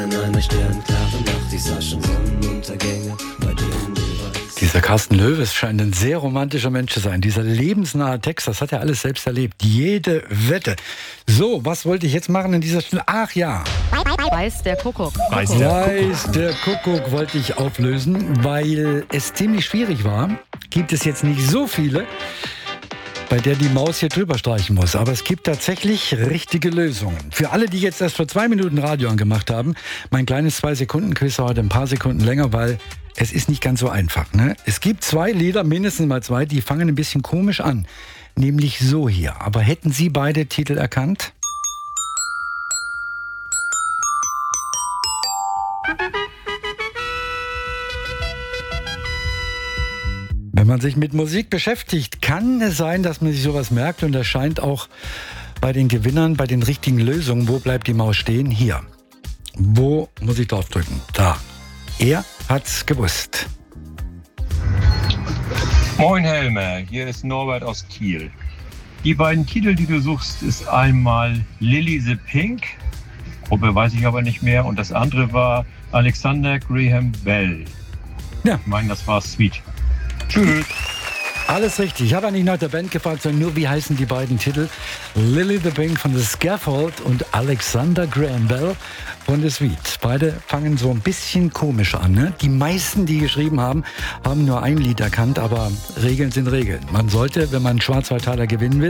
in einer sternklaren Nacht. Ich sah schon Sonnenuntergänge bei dir in den Wald. Dieser Carsten Löwes scheint ein sehr romantischer Mensch zu sein. Dieser lebensnahe Text, das hat er alles selbst erlebt. Jede Wette. So, was wollte ich jetzt machen in dieser Stunde? Ach ja. Weiß der Kuckuck. Weiß der Kuckuck wollte ich auflösen, weil es ziemlich schwierig war. Gibt es jetzt nicht so viele, bei der die Maus hier drüber streichen muss. Aber es gibt tatsächlich richtige Lösungen. Für alle, die jetzt erst vor 2 Minuten Radio angemacht haben, mein kleines 2-Sekunden-Quiz heute ein paar Sekunden länger, weil es ist nicht ganz so einfach. Ne? Es gibt 2 Lieder, mindestens mal 2, die fangen ein bisschen komisch an. Nämlich so hier. Aber hätten Sie beide Titel erkannt? Wenn man sich mit Musik beschäftigt, kann es sein, dass man sich sowas merkt. Und das scheint auch bei den Gewinnern, bei den richtigen Lösungen. Wo bleibt die Maus stehen? Hier. Wo muss ich draufdrücken? Da. Er hat's gewusst. Moin Helmer, hier ist Norbert aus Kiel. Die beiden Titel, die du suchst, ist einmal Lily the Pink, Gruppe weiß ich aber nicht mehr, und das andere war Alexander Graham Bell. Ja. Ich meine, das war Sweet. Tschüss. Alles richtig. Ich habe nicht nach der Band gefragt, sondern nur, wie heißen die beiden Titel? Lily the Pink von The Scaffold und Alexander Graham Bell von The Sweet. Beide fangen so ein bisschen komisch an. Ne? Die meisten, die geschrieben haben, haben nur ein Lied erkannt, aber Regeln sind Regeln. Man sollte, wenn man einen Schwarzwaldtaler gewinnen will,